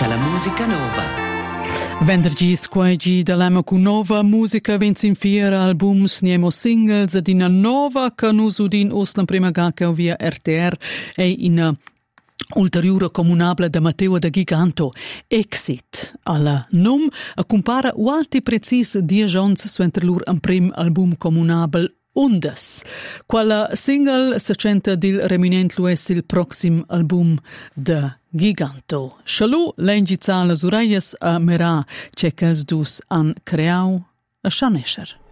tutta la musica nova. Venerdì squagi dall'ema con nova musica vinzin fiera albums niemo singles ed in nova che nus udin oslan prima che via RTR e in ulteriore comunabile da Matteo da Giganto Exit alla num a compara quanti precis 10 ans suenter lur un prim album comunabile Undes. Quella single se centa dil reminent lues il proxim album de Giganto. Shalou l'engizza las oreias a Mera, cecas dus an creau a Schanescher.